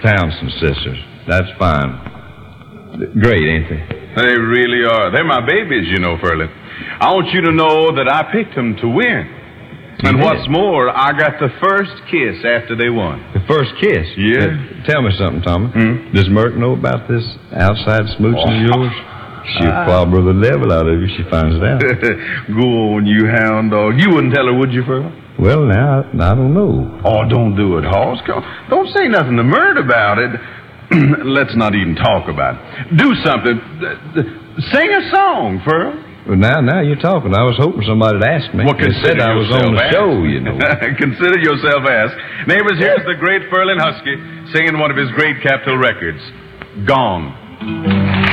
Townsend sisters. That's fine. Great, ain't they? They really are. They're my babies, you know, Furley. I want you to know that I picked them to win. And what's more, I got the first kiss after they won. The first kiss? Yeah. Tell me something, Tommy. Does Mert know about this outside smooching of yours? She'll clobber the devil out of you if she finds it out. Go on, you hound dog. You wouldn't tell her, would you, Furley? Well, now, I don't know. Oh, don't do it, Hoss. Don't say nothing to Mert about it. Let's not even talk about it. Do something. Sing a song, Furl. Well, now you're talking. I was hoping somebody'd ask me. Well, they said I was on the asked. show, you know. Consider yourself asked. Neighbors, here's the great Furlin Husky singing one of his great Capitol records, Gone.